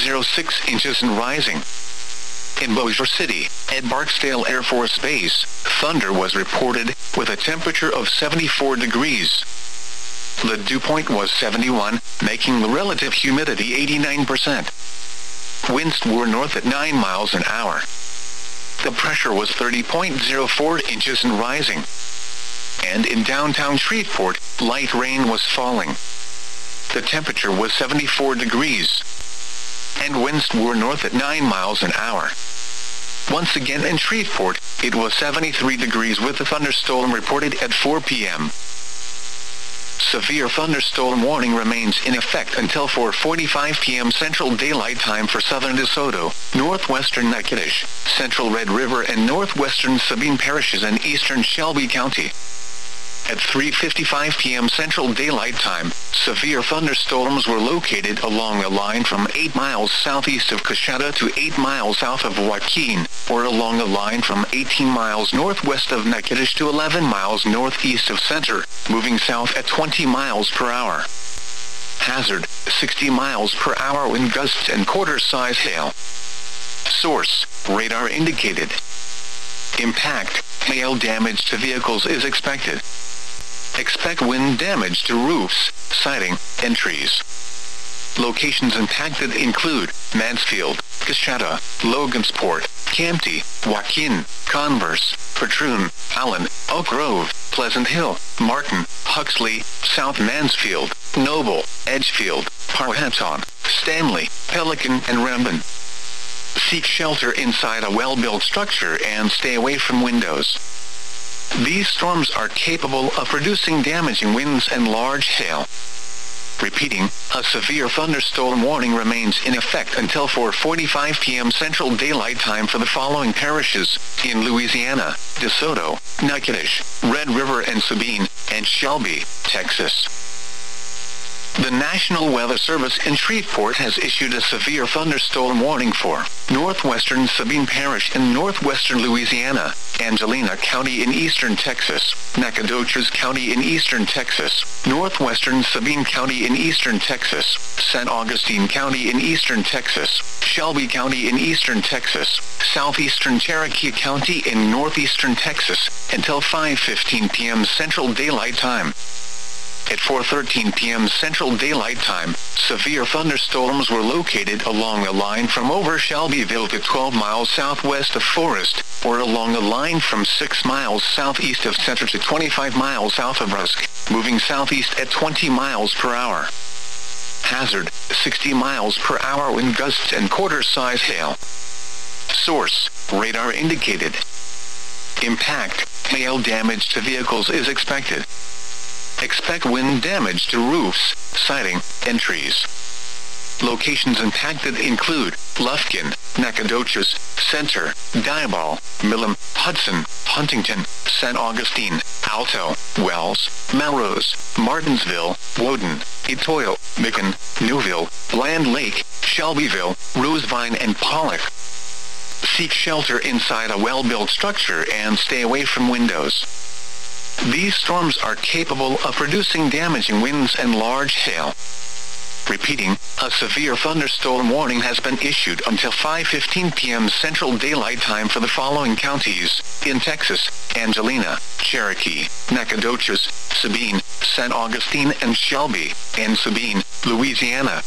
3.06 inches and rising. In Bossier City, at Barksdale Air Force Base, thunder was reported, with a temperature of 74 degrees. The dew point was 71, making the relative humidity 89%. Winds were north at 9 miles an hour. The pressure was 30.04 inches and rising. And in downtown Shreveport, light rain was falling. The temperature was 74 degrees. And winds were north at 9 miles an hour. Once again in Shreveport, it was 73 degrees with a thunderstorm reported at 4 p.m. Severe thunderstorm warning remains in effect until 4:45 p.m. Central Daylight Time for southern DeSoto, northwestern Natchitoches, central Red River and northwestern Sabine parishes and eastern Shelby County. At 3:55 p.m. Central Daylight Time, severe thunderstorms were located along a line from 8 miles southeast of Coshada to 8 miles south of Joaquin, or along a line from 18 miles northwest of Natchitoches to 11 miles northeast of Center, moving south at 20 miles per hour. Hazard, 60 miles per hour wind gusts and quarter-size hail. Source, radar indicated. Impact, hail damage to vehicles is expected. Expect wind damage to roofs, siding, and trees. Locations impacted include Mansfield, Coshada, Logansport, Campty, Joaquin, Converse, Patroon, Allen, Oak Grove, Pleasant Hill, Martin, Huxley, South Mansfield, Noble, Edgefield, Powhatan, Stanley, Pelican, and Rambin. Seek shelter inside a well-built structure and stay away from windows. These storms are capable of producing damaging winds and large hail. Repeating, a severe thunderstorm warning remains in effect until 4:45 p.m. Central Daylight Time for the following parishes in Louisiana: DeSoto, Natchitoches, Red River and Sabine, and Shelby, Texas. The National Weather Service in Shreveport has issued a severe thunderstorm warning for northwestern Sabine Parish in northwestern Louisiana, Angelina County in eastern Texas, Nacogdoches County in eastern Texas, northwestern Sabine County in eastern Texas, San Augustine County in eastern Texas, Shelby County in eastern Texas, southeastern Cherokee County in northeastern Texas, until 5:15 p.m. Central Daylight Time. At 4:13 p.m. Central Daylight Time, severe thunderstorms were located along a line from over Shelbyville to 12 miles southwest of Forest, or along a line from 6 miles southeast of Center to 25 miles south of Rusk, moving southeast at 20 miles per hour. Hazard, 60 miles per hour wind gusts and quarter-size hail. Source, radar indicated. Impact, hail damage to vehicles is expected. Expect wind damage to roofs, siding, and trees. Locations impacted include Lufkin, Nacogdoches, Center, Diabol, Milam, Hudson, Huntington, San Augustine, Alto, Wells, Melrose, Martinsville, Woden, Etoile, Macon, Newville, Land Lake, Shelbyville, Rosevine, and Pollock. Seek shelter inside a well-built structure and stay away from windows. These storms are capable of producing damaging winds and large hail. Repeating, a severe thunderstorm warning has been issued until 5:15 p.m. Central Daylight Time for the following counties in Texas: Angelina, Cherokee, Nacogdoches, Sabine, San Augustine, and Shelby, and Sabine, Louisiana.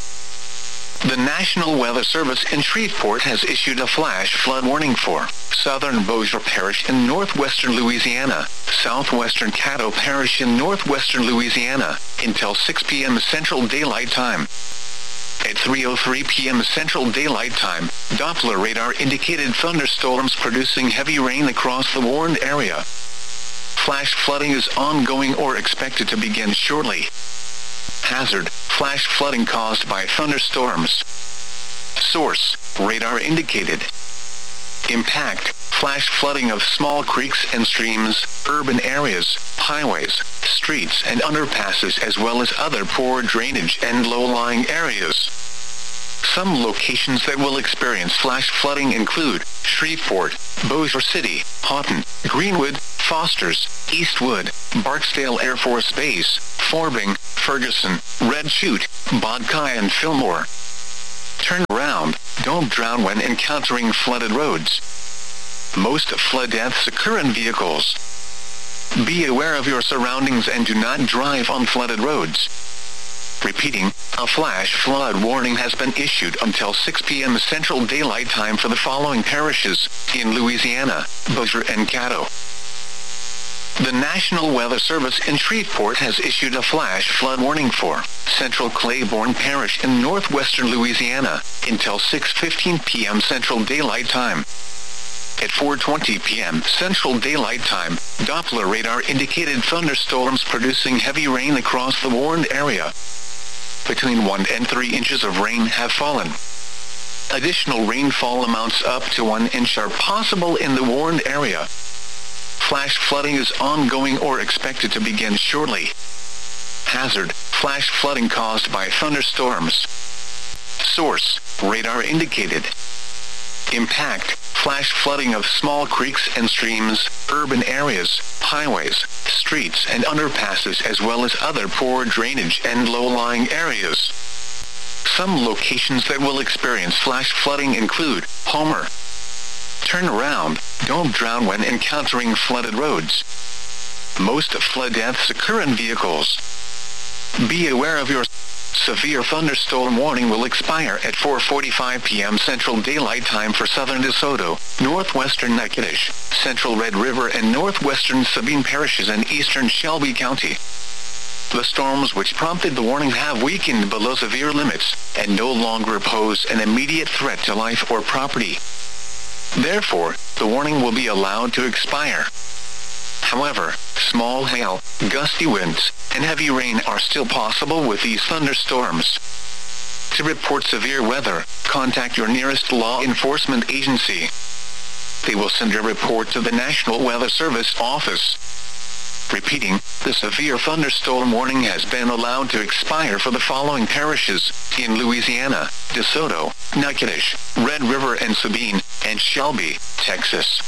The National Weather Service in Shreveport has issued a flash flood warning for southern Bossier Parish in northwestern Louisiana, southwestern Caddo Parish in northwestern Louisiana, until 6 p.m. Central Daylight Time. At 3:03 p.m. Central Daylight Time, Doppler radar indicated thunderstorms producing heavy rain across the warned area. Flash flooding is ongoing or expected to begin shortly. Hazard, flash flooding caused by thunderstorms. Source, radar indicated. Impact, flash flooding of small creeks and streams, urban areas, highways, streets and underpasses, as well as other poor drainage and low-lying areas. Some locations that will experience flash flooding include Shreveport, Bossier City, Houghton, Greenwood, Fosters, Eastwood, Barksdale Air Force Base, Forbing, Ferguson, Red Chute, Bodkai, and Fillmore. Turn don't drown when encountering flooded roads. Most flood deaths occur in vehicles. Be aware of your surroundings and do not drive on flooded roads. Repeating, a flash flood warning has been issued until 6 p.m. Central Daylight Time for the following parishes in Louisiana: Bossier and Caddo. The National Weather Service in Shreveport has issued a flash flood warning for Central Claiborne Parish in northwestern Louisiana until 6:15 p.m. Central Daylight Time. At 4:20 p.m. Central Daylight Time, Doppler radar indicated thunderstorms producing heavy rain across the warned area. Between 1 and 3 inches of rain have fallen. Additional rainfall amounts up to 1 inch are possible in the warned area. Flash flooding is ongoing or expected to begin shortly. Hazard: flash flooding caused by thunderstorms. Source: radar indicated. Impact: flash flooding of small creeks and streams, urban areas, highways, streets and underpasses, as well as other poor drainage and low-lying areas. Some locations that will experience flash flooding include Homer. Turn around, don't drown when encountering flooded roads. Most flood deaths occur in vehicles. Be aware of your severe thunderstorm warning will expire at 4:45 p.m. Central Daylight Time for southern DeSoto, northwestern Natchitoches, central Red River and northwestern Sabine parishes and eastern Shelby County. The storms which prompted the warning have weakened below severe limits and no longer pose an immediate threat to life or property. Therefore, the warning will be allowed to expire. However, small hail, gusty winds, and heavy rain are still possible with these thunderstorms. To report severe weather, contact your nearest law enforcement agency. They will send your report to the National Weather Service office. Repeating, the severe thunderstorm warning has been allowed to expire for the following parishes in Louisiana: DeSoto, Natchitoches, Red River and Sabine, and Shelby, Texas.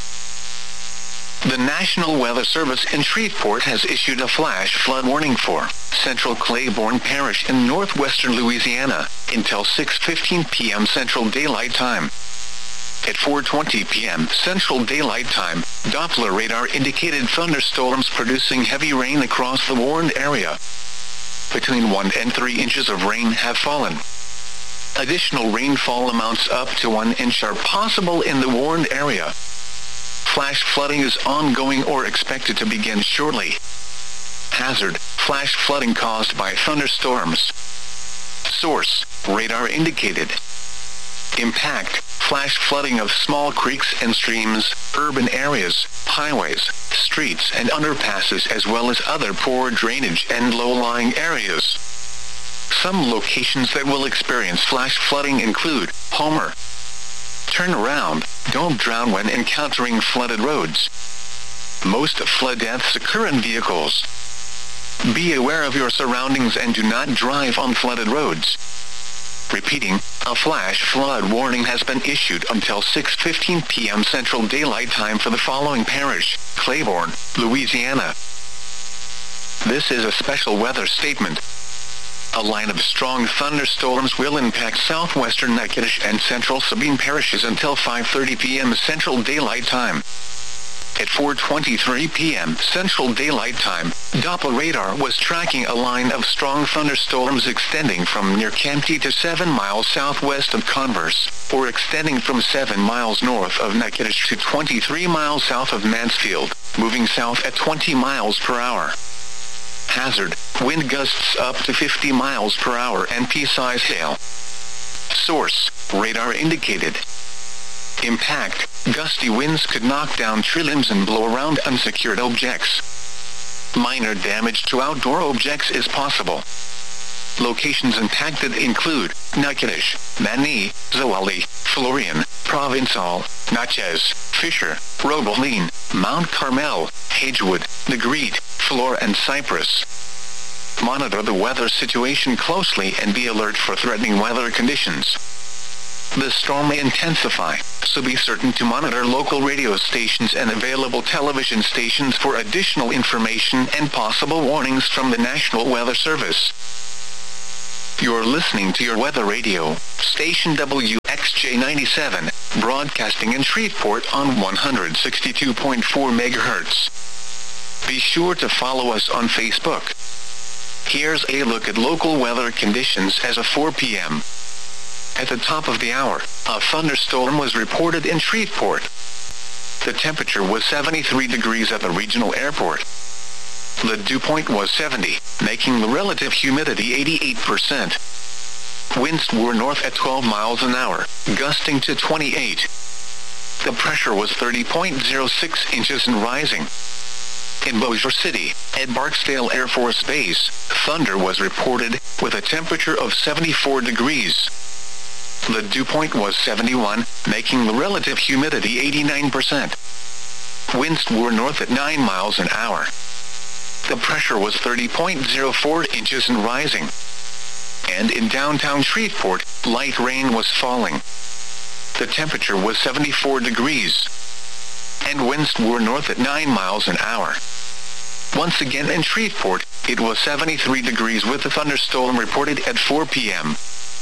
The National Weather Service in Shreveport has issued a flash flood warning for Central Claiborne Parish in northwestern Louisiana until 6:15 p.m. Central Daylight Time. At 4:20 p.m. Central Daylight Time, Doppler radar indicated thunderstorms producing heavy rain across the warned area. Between 1 and 3 inches of rain have fallen. Additional rainfall amounts up to 1 inch are possible in the warned area. Flash flooding is ongoing or expected to begin shortly. Hazard: flash flooding caused by thunderstorms. Source: radar indicated. Impact: flash flooding of small creeks and streams, urban areas, highways, streets and underpasses, as well as other poor drainage and low-lying areas. Some locations that will experience flash flooding include Homer. Turn around, don't drown when encountering flooded roads. Most flood deaths occur in vehicles. Be aware of your surroundings and do not drive on flooded roads. Repeating, a flash flood warning has been issued until 6:15 p.m. Central Daylight Time for the following parish: Claiborne, Louisiana. This is a special weather statement. A line of strong thunderstorms will impact southwestern Natchitoches and central Sabine parishes until 5:30 p.m. Central Daylight Time. At 4:23 p.m. Central Daylight Time, Doppler radar was tracking a line of strong thunderstorms extending from near Kamptee to 7 miles southwest of Converse, or extending from 7 miles north of Natchitoches to 23 miles south of Mansfield, moving south at 20 miles per hour. Hazard: wind gusts up to 50 miles per hour and pea-size hail. Source: radar indicated. Impact: gusty winds could knock down tree limbs and blow around unsecured objects. Minor damage to outdoor objects is possible. Locations impacted include Natchitoches, Mani, Zwolle, Florian, Provençal, Natchez, Fisher, Robeline, Mount Carmel, Hagewood, Negrete, Flora and Cypress. Monitor the weather situation closely and be alert for threatening weather conditions. The storm may intensify, so be certain to monitor local radio stations and available television stations for additional information and possible warnings from the National Weather Service. You're listening to your weather radio, station WXJ97, broadcasting in Shreveport on 162.4 MHz. Be sure to follow us on Facebook. Here's a look at local weather conditions as of 4 p.m. At the top of the hour, a thunderstorm was reported in Shreveport. The temperature was 73 degrees at the regional airport. The dew point was 70, making the relative humidity 88%. Winds were north at 12 miles an hour, gusting to 28. The pressure was 30.06 inches and rising. In Bossier City, at Barksdale Air Force Base, thunder was reported, with a temperature of 74 degrees. The dew point was 71, making the relative humidity 89%. Winds were north at 9 miles an hour. The pressure was 30.04 inches and rising. And in downtown Shreveport, light rain was falling. The temperature was 74 degrees. And winds were north at 9 miles an hour. Once again in Shreveport, it was 73 degrees with a thunderstorm reported at 4 p.m.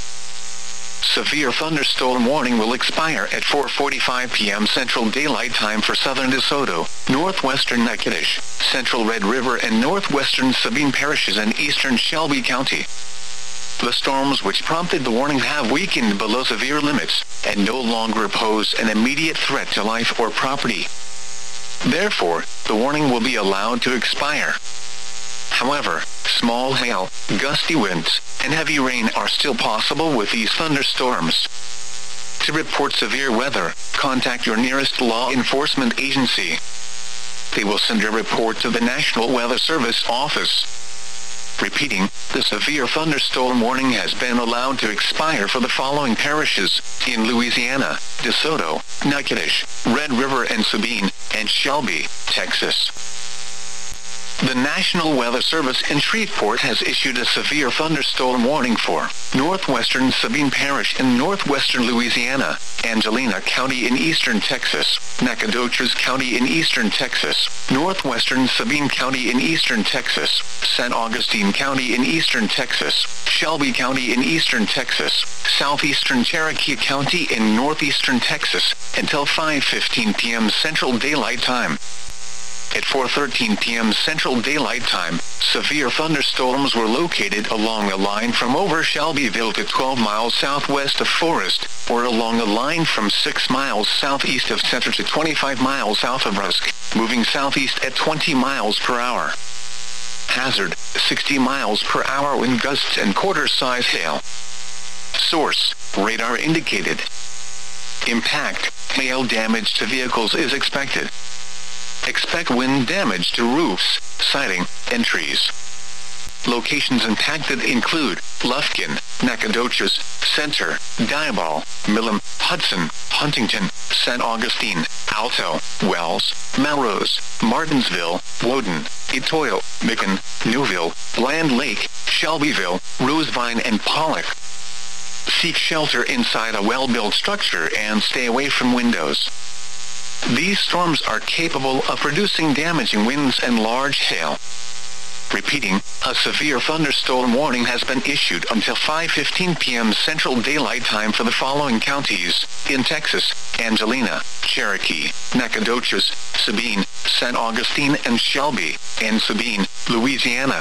Severe thunderstorm warning will expire at 4:45 p.m. Central Daylight Time for southern DeSoto, northwestern Natchitoches, central Red River and northwestern Sabine parishes and eastern Shelby County. The storms which prompted the warning have weakened below severe limits, and no longer pose an immediate threat to life or property. Therefore, the warning will be allowed to expire. However, small hail, gusty winds, and heavy rain are still possible with these thunderstorms. To report severe weather, contact your nearest law enforcement agency. They will send your report to the National Weather Service office. Repeating, the severe thunderstorm warning has been allowed to expire for the following parishes in Louisiana: DeSoto, Natchitoches, Red River and Sabine, and Shelby, Texas. The National Weather Service in Shreveport has issued a severe thunderstorm warning for northwestern Sabine Parish in northwestern Louisiana, Angelina County in eastern Texas, Nacogdoches County in eastern Texas, northwestern Sabine County in eastern Texas, San Augustine County in eastern Texas, Shelby County in eastern Texas, southeastern Cherokee County in northeastern Texas, until 5:15 p.m. Central Daylight Time. At 4:13 p.m. Central Daylight Time, severe thunderstorms were located along a line from over Shelbyville to 12 miles southwest of Forest, or along a line from 6 miles southeast of Center to 25 miles south of Rusk, moving southeast at 20 miles per hour. Hazard, 60 miles per hour wind gusts and quarter-size hail. Source, radar indicated. Impact, hail damage to vehicles is expected. Expect wind damage to roofs, siding, and trees. Locations impacted include Lufkin, Nacogdoches, Center, Diboll, Milam, Hudson, Huntington, San Augustine, Alto, Wells, Melrose, Martinsville, Woden, Etoile, Macon, Newville, Land Lake, Shelbyville, Rosevine and Pollock. Seek shelter inside a well-built structure and stay away from windows. These storms are capable of producing damaging winds and large hail. Repeating, a severe thunderstorm warning has been issued until 5:15 p.m. Central Daylight Time for the following counties in Texas: Angelina, Cherokee, Nacogdoches, Sabine, San Augustine and Shelby, and Sabine, Louisiana.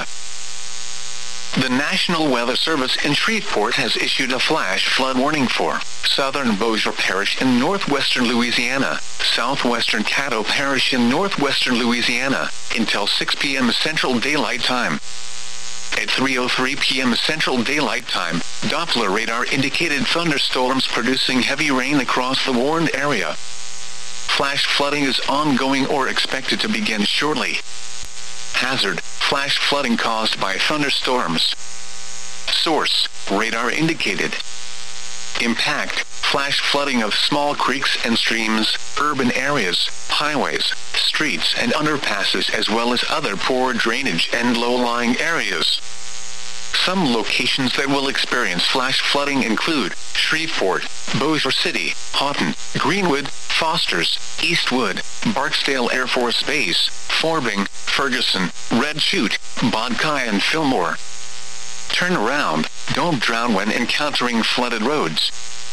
The National Weather Service in Shreveport has issued a flash flood warning for southern Bossier Parish in northwestern Louisiana, southwestern Caddo Parish in northwestern Louisiana, until 6 p.m. Central Daylight Time. At 3:03 p.m. Central Daylight Time, Doppler radar indicated thunderstorms producing heavy rain across the warned area. Flash flooding is ongoing or expected to begin shortly. Hazard, flash flooding caused by thunderstorms. Source, radar indicated. Impact, flash flooding of small creeks and streams, urban areas, highways, streets and underpasses as well as other poor drainage and low-lying areas. Some locations that will experience flash flooding include Shreveport, Bossier City, Houghton, Greenwood, Fosters, Eastwood, Barksdale Air Force Base, Forbing, Ferguson, Red Chute, Bodkai and Fillmore. Turn around, don't drown when encountering flooded roads.